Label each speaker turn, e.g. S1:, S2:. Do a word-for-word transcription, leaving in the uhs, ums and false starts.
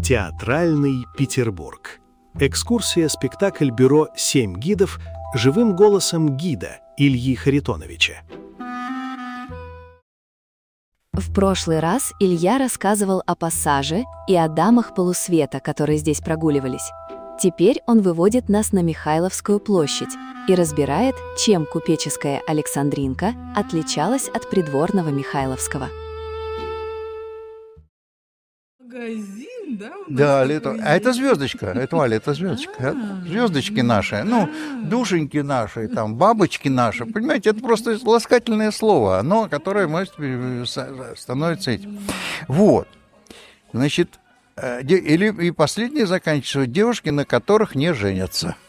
S1: Театральный Петербург. Экскурсия-спектакль бюро «Семь гидов» живым голосом гида Ильи Харитоновича.
S2: В прошлый раз Илья рассказывал о пассаже и о дамах полусвета, которые здесь прогуливались. Теперь он выводит нас на Михайловскую площадь и разбирает, чем купеческая Александринка отличалась от придворного Михайловского.
S3: Магазин, да?
S4: Да, лето. А это звездочка. Это, Валя, это звездочка. Звездочки наши. Ну, душеньки наши, там, бабочки наши. Понимаете, это просто ласкательное слово, оно, которое может становится этим. Вот. Значит, или и последнее заканчивается. Девушки, на которых не женятся.